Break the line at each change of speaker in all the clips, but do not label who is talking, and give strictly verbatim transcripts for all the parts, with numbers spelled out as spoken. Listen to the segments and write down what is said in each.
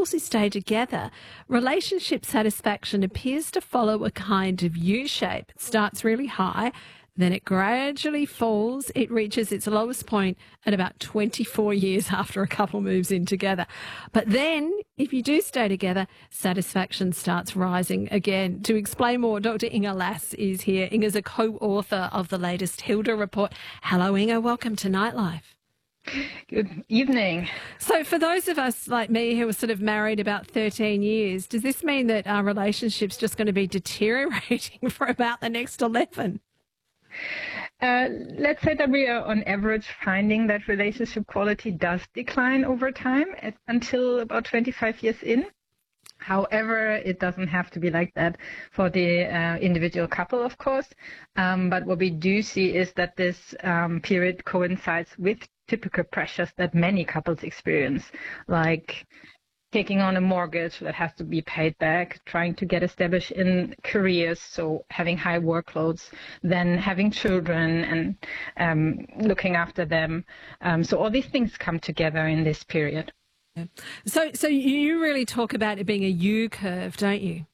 couples who stay together, relationship satisfaction appears to follow a kind of U-shape. It starts really high, then it gradually falls. It reaches its lowest point at about twenty-four years after a couple moves in together. But then, if you do stay together, satisfaction starts rising again. To explain more, Doctor Inga Lass is here. Inga's a co-author of the latest Hilda report. Hello, Inga. Welcome to Nightlife.
Good evening.
So for those of us like me who are sort of married about thirteen years, does this mean that our relationship's just going to be deteriorating for about the next eleven?
Uh, let's say that we are on average finding that relationship quality does decline over time at, until about twenty-five years in. However, it doesn't have to be like that for the uh, individual couple, of course. Um, but what we do see is that this um, period coincides with typical pressures that many couples experience, like taking on a mortgage that has to be paid back, trying to get established in careers, so having high workloads, then having children and um, looking after them. Um, so all these things come together in this period.
So, so you really talk about it being a U-curve, don't you?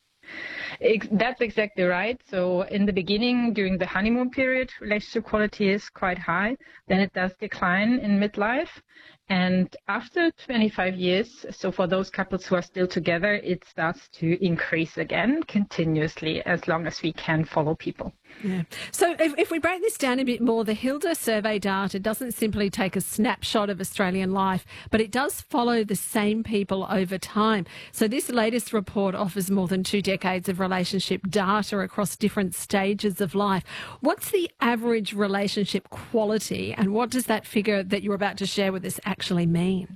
That's exactly right. So in the beginning, during the honeymoon period, relationship quality is quite high. Then it does decline in midlife. And after twenty-five years, so for those couples who are still together, it starts to increase again continuously as long as we can follow people.
Yeah. So if, if we break this down a bit more, the Hilda survey data doesn't simply take a snapshot of Australian life, but it does follow the same people over time. So this latest report offers more than two decades of relationship data across different stages of life. What's the average relationship quality, and what does that figure that you're about to share with us actually mean?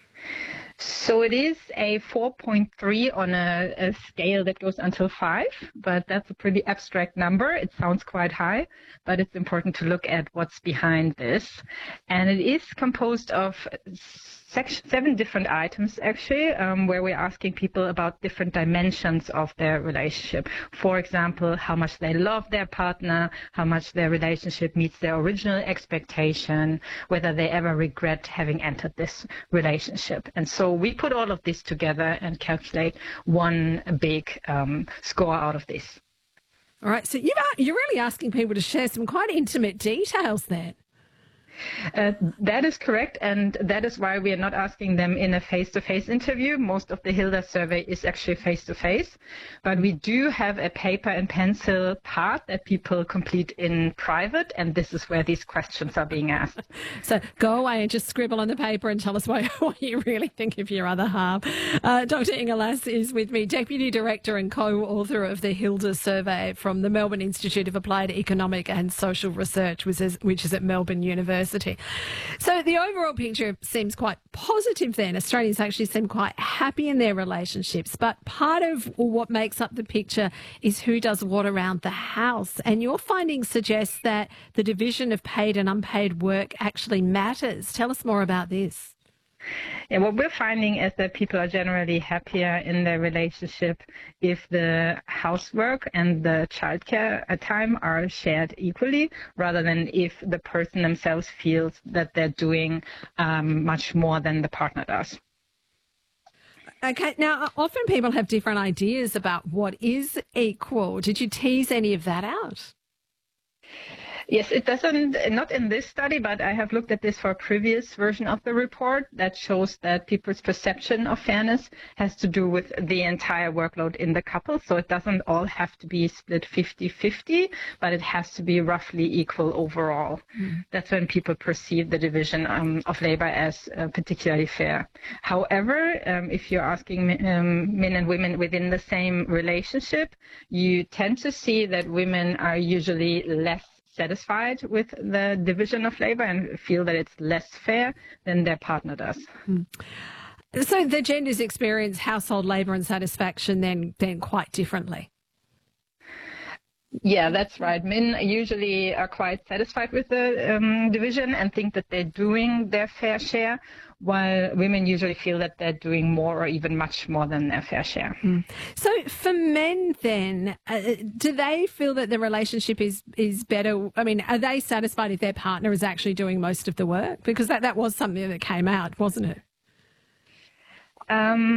So it is a four point three on a, a scale that goes until five, but that's a pretty abstract number. It sounds quite high, but it's important to look at what's behind this. And it is composed of section, seven different items, actually, um, where we're asking people about different dimensions of their relationship. For example, how much they love their partner, how much their relationship meets their original expectation, whether they ever regret having entered this relationship. And so we put all of this together and calculate one big um, score out of this.
All right, so you've, you're really asking people to share some quite intimate details then.
Uh, that is correct, and that is why we are not asking them in a face-to-face interview. Most of the Hilda survey is actually face-to-face, but we do have a paper and pencil part that people complete in private, and this is where these questions are being asked.
So go away and just scribble on the paper and tell us what, what you really think of your other half. Uh, Doctor Inga Lass is with me, Deputy Director and co-author of the Hilda survey from the Melbourne Institute of Applied Economic and Social Research, which is, which is at Melbourne University. So the overall picture seems quite positive then. Australians actually seem quite happy in their relationships, but part of what makes up the picture is who does what around the house. And your findings suggest that the division of paid and unpaid work actually matters. Tell us more about this.
Yeah, what we're finding is that people are generally happier in their relationship if the housework and the childcare time are shared equally, rather than if the person themselves feels that they're doing um, much more than the partner does.
Okay, now often people have different ideas about what is equal. Did you tease any of that out?
Yes, it doesn't, not in this study, but I have looked at this for a previous version of the report that shows that people's perception of fairness has to do with the entire workload in the couple. So it doesn't all have to be split fifty-fifty, but it has to be roughly equal overall. Mm. That's when people perceive the division um, of labor as uh, particularly fair. However, um, if you're asking um, men and women within the same relationship, you tend to see that women are usually less satisfied with the division of labor and feel that it's less fair than their partner does.
Mm. So the genders experience household labor and satisfaction then, then quite differently.
Yeah, that's right. Men usually are quite satisfied with the um, division and think that they're doing their fair share, while women usually feel that they're doing more or even much more than their fair share.
Mm. So for men then, uh, do they feel that the relationship is, is better? I mean, are they satisfied if their partner is actually doing most of the work? Because that, that was something that came out, wasn't it?
Um,